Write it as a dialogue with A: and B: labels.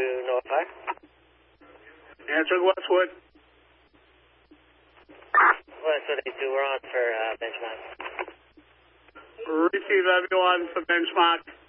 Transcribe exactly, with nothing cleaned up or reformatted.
A: Northfire.
B: Answering Westwood.
A: Westwood eight two, we're on for uh, benchmark.
B: Receive everyone for benchmark.